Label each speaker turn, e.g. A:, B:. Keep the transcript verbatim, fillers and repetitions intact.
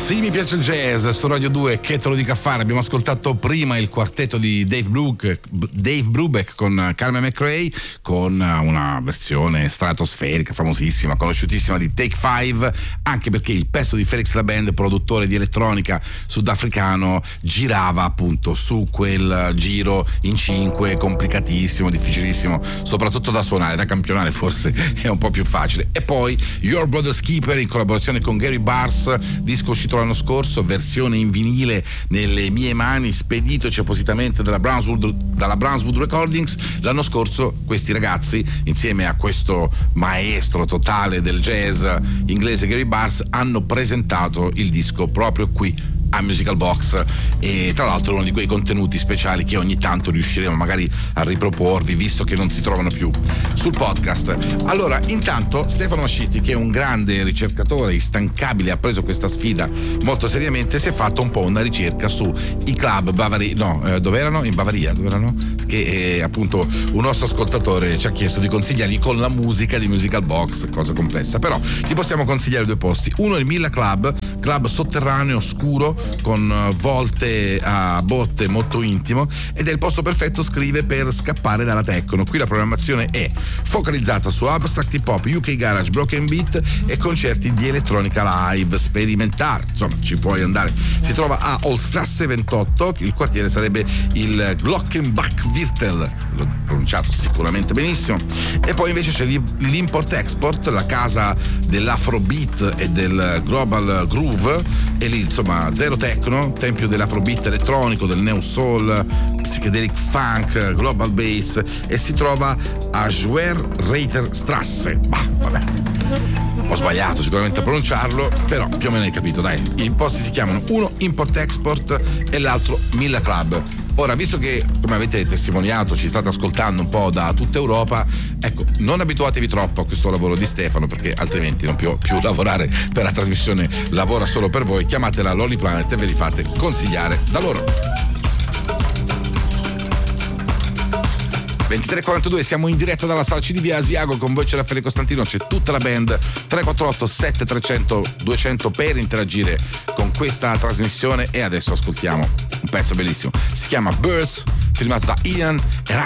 A: Sì, mi piace il jazz su Radio due, che te lo dica fare. Abbiamo ascoltato prima il quartetto di Dave Brubeck, Dave Brubeck con Carmen McRae, con una versione stratosferica, famosissima, conosciutissima di Take Five, anche perché il pezzo di Felix Laband, produttore di elettronica sudafricano, girava appunto su quel giro in cinque, complicatissimo, difficilissimo, soprattutto da suonare, da campionare forse è un po' più facile. E poi Your Brother's Keeper in collaborazione con Gary Bars, disco uscito l'anno scorso, versione in vinile nelle mie mani, speditoci appositamente dalla Brownswood, dalla Brownswood Recordings. L'anno scorso questi ragazzi, insieme a questo maestro totale del jazz inglese Gary Bars, hanno presentato il disco proprio qui a Musical Box, e tra l'altro uno di quei contenuti speciali che ogni tanto riusciremo magari a riproporvi, visto che non si trovano più sul podcast. Allora, intanto Stefano Mascitti, che è un grande ricercatore instancabile, ha preso questa sfida molto seriamente, si è fatto un po' una ricerca su i club bavari, no, eh, dove erano? In Bavaria, dove erano? Che eh, appunto un nostro ascoltatore ci ha chiesto di consigliargli con la musica di Musical Box, cosa complessa, però ti possiamo consigliare due posti. Uno è il Milla Club, club sotterraneo scuro con volte a botte, molto intimo, ed è il posto perfetto, scrive, per scappare dalla techno. Qui la programmazione è focalizzata su abstract hip hop, U K garage, broken beat e concerti di elettronica live sperimentale. Insomma, ci puoi andare. Si trova a Olstrasse ventotto, il quartiere sarebbe il Glockenbachviertel, l'ho pronunciato sicuramente benissimo. E poi invece c'è l'Import Export, la casa dell'Afrobeat e del Global Groove, e lì insomma zero techno, tempio dell'Afrobeat elettronico, del neo soul, psychedelic funk, global bass, e si trova a Schwerreiterstrasse. Bah, vabbè, ho sbagliato sicuramente a pronunciarlo, però più o meno hai capito, dai. I posti si chiamano uno Import Export e l'altro Milla Club. Ora, visto che, come avete testimoniato, ci state ascoltando un po' da tutta Europa, ecco, non abituatevi troppo a questo lavoro di Stefano, perché altrimenti non può più lavorare per la trasmissione, lavora solo per voi. Chiamatela Lonely Planet e ve li fate consigliare da loro. ventitré e quarantadue, siamo in diretta dalla sala C di via Asiago, con voi c'è Raffaele Costantino, c'è tutta la band. Tre quattro otto sette tre zero zero due zero zero per interagire con questa trasmissione. E adesso ascoltiamo un pezzo bellissimo, si chiama Birds, firmato da Ian Erasmus.